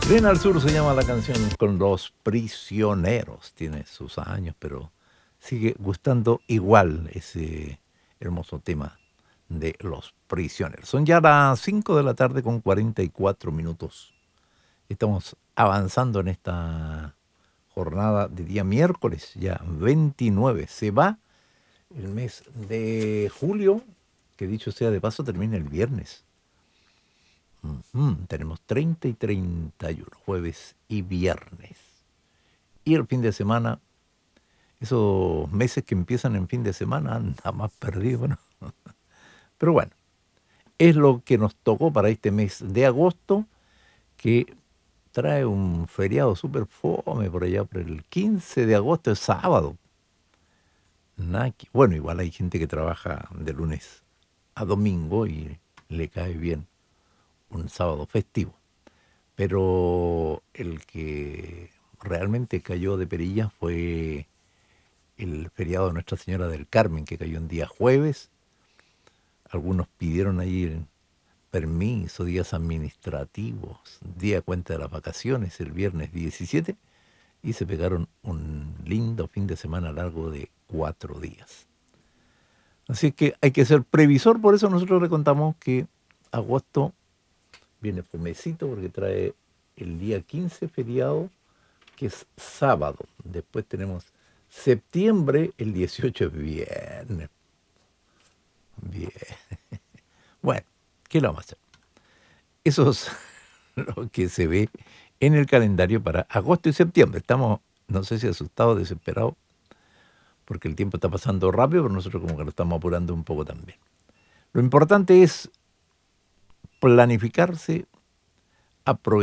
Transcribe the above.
Tren al Sur se llama la canción con Los Prisioneros. Tiene sus años, pero sigue gustando igual ese hermoso tema de Los Prisioneros. Son ya las 5 de la tarde con 44 minutos. Estamos avanzando en esta jornada de día miércoles, ya 29. Se va el mes de julio, que dicho sea de paso termina el viernes. Tenemos 30 y 31, jueves y viernes. Y el fin de semana, esos meses que empiezan en fin de semana, anda más perdido, ¿no? Pero bueno, es lo que nos tocó para este mes de agosto, que trae un feriado súper fome por allá, por el 15 de agosto, es sábado. Bueno, igual hay gente que trabaja de lunes a domingo y le cae bien un sábado festivo. Pero el que realmente cayó de perilla fue el feriado de Nuestra Señora del Carmen, que cayó un día jueves. Algunos pidieron ahí permiso, días administrativos, día de cuenta de las vacaciones, el viernes 17, y se pegaron un lindo fin de semana largo de 4 días. Así que hay que ser previsor, por eso nosotros le contamos que agosto viene fomecito porque trae el día 15 feriado, que es sábado. Después tenemos septiembre, el 18 es viernes. Bien. Bueno, ¿qué lo vamos a hacer? Eso es lo que se ve en el calendario para agosto y septiembre. Estamos, no sé si asustados, desesperados, porque el tiempo está pasando rápido, pero nosotros como que lo estamos apurando un poco también. Lo importante es planificarse, aprovechar